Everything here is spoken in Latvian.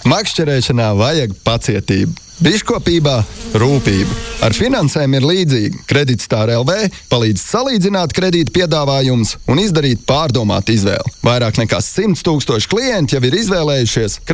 Makšķerēšanā vajag pacietību. Biškopībā rūpību. Ar finansēm ir līdzīgi. Kreditstāra LV palīdz salīdzināt kredīta piedāvājumus un izdarīt pārdomātu izvēli. Vairāk nekā 100 000 klienti jau ir izvēlējušies